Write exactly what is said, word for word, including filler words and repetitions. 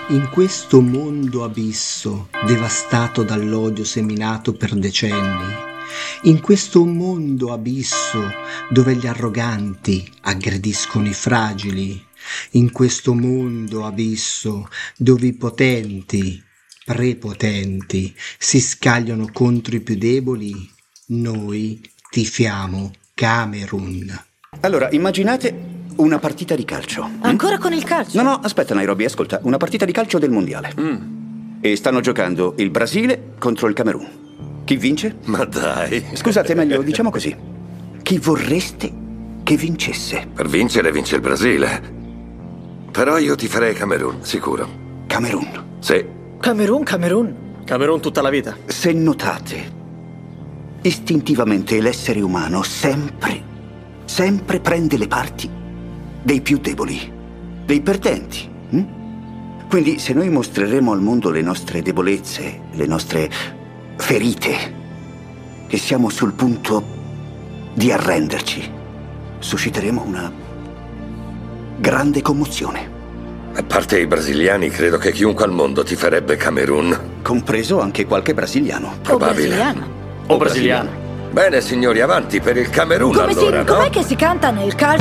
In questo mondo abisso, devastato dall'odio seminato per decenni, in questo mondo abisso dove gli arroganti aggrediscono i fragili, in questo mondo abisso dove i potenti, prepotenti, si scagliano contro i più deboli, noi tifiamo Camerun. Allora, immaginate una partita di calcio. Ancora mm? con il calcio? No, no, aspetta Nairobi, ascolta. Una partita di calcio del mondiale. Mm. E stanno giocando il Brasile contro il Camerun. Chi vince? Ma dai. Scusate, meglio, diciamo così. Chi vorreste che vincesse? Per vincere vince il Brasile. Però io ti farei Camerun, sicuro. Camerun? Sì. Camerun, Camerun. Camerun tutta la vita. Se notate, istintivamente l'essere umano sempre, sempre prende le parti dei più deboli, dei perdenti. Hm? Quindi se noi mostreremo al mondo le nostre debolezze, le nostre ferite, che siamo sul punto di arrenderci, susciteremo una grande commozione. A parte i brasiliani, credo che chiunque al mondo tiferebbe Camerun. Compreso anche qualche brasiliano. Probabile. O brasiliano. O brasiliano. Bene, signori, avanti per il Camerun Come allora, si, com'è no? che si canta nel calcio?